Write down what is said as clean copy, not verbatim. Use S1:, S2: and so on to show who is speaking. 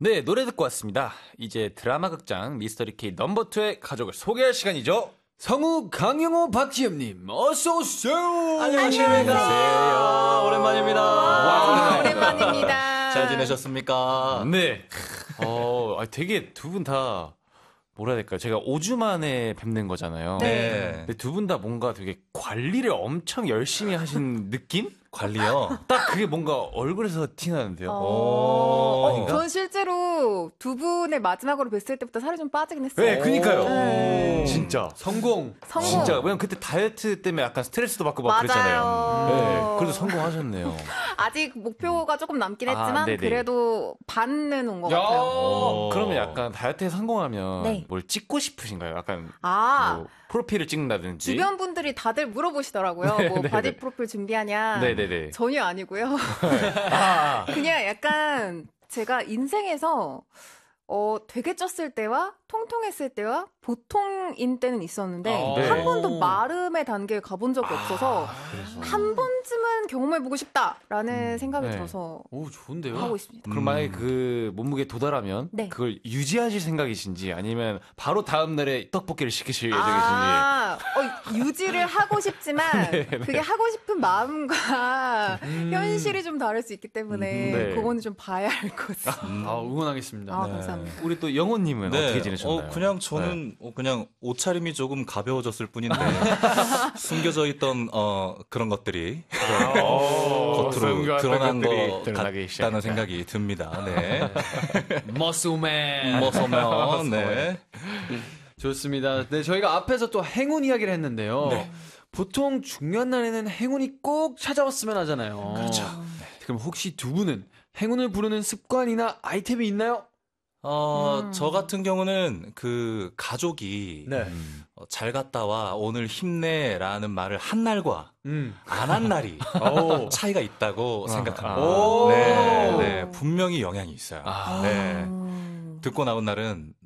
S1: 네, 노래 듣고 왔습니다. 이제 드라마 극장 미스터리 K 넘버2의 가족을 소개할 시간이죠.
S2: 성우 강영호 박지엽님 어서 오세요.
S3: 안녕하십니까. 오랜만입니다.
S4: 와, 오랜만입니다.
S3: 잘 지내셨습니까?
S1: 네. 되게 두 분 다 뭐라 해야 될까요? 제가 5주 만에 뵙는 거잖아요.
S3: 네.
S1: 근데 두 분 다 뭔가 되게 관리를 엄청 열심히 하신 느낌?
S3: 관리요?
S1: 딱 그게 뭔가 얼굴에서 티나는데요.
S4: 전 실제로 두 분의 마지막으로 뵀을 때부터 살이 좀 빠지긴 했어요.
S1: 네, 그니까요.
S4: 네.
S1: 진짜.
S2: 성공.
S1: 진짜. 왜냐면 그때 다이어트 때문에 약간 스트레스도 받고 막
S4: 맞아요.
S1: 그랬잖아요. 네. 그래도 성공하셨네요.
S4: 아직 목표가 조금 남긴 했지만
S1: 네네.
S4: 그래도 반은 온 것
S2: 야.
S4: 같아요.
S1: 그러면 약간 다이어트에 성공하면
S4: 네.
S1: 뭘 찍고 싶으신가요? 약간
S4: 아,
S1: 뭐 프로필을 찍는다든지.
S4: 주변 분들이 다들 물어보시더라고요. 뭐 바디 프로필 준비하냐?
S1: 네네네.
S4: 전혀 아니고요. 그냥 약간 제가 인생에서 되게 쪘을 때와 통통했을 때와 보통인 때는 있었는데
S1: 네.
S4: 한 번도 마름의 단계에 가본 적이 없어서 한 번쯤은 경험해보고 싶다라는 생각이
S1: 네.
S4: 들어서
S2: 오, 좋은데요.
S4: 하고 있습니다.
S1: 그럼 만약에 그 몸무게 도달하면
S4: 네.
S1: 그걸 유지하실 생각이신지 아니면 바로 다음 날에 떡볶이를 시키실 예정이신지.
S4: 유지를 하고 싶지만 그게 하고 싶은 마음과 현실이 좀 다를 수 있기 때문에
S1: 네.
S4: 그거는 좀 봐야 할 것 같아요.
S2: 응원하겠습니다.
S4: 아, 감사합니다.
S1: 우리 또 영호님은 어떻게 지내셨나요?
S3: 그냥 저는 그냥 옷차림이 조금 가벼워졌을 뿐인데 숨겨져 있던 그런 것들이 겉으로 드러난 것 같다는 생각이 듭니다. 네.
S2: 머슬맨.
S3: 머서면 네.
S2: 좋습니다. 네, 저희가 앞에서 또 행운 이야기를 했는데요. 보통 중요한 날에는 행운이 꼭 찾아왔으면 하잖아요.
S1: 그렇죠.
S2: 그럼 혹시 두 분은 행운을 부르는 습관이나 아이템이 있나요?
S3: 저 같은 경우는 그 가족이
S2: 네.
S3: 잘 갔다 와 오늘 힘내라는 말을 한 날과 안 한 날이 차이가 있다고 생각합니다.
S2: 오.
S3: 네, 네, 분명히 영향이 있어요. 네. 듣고 나온 날은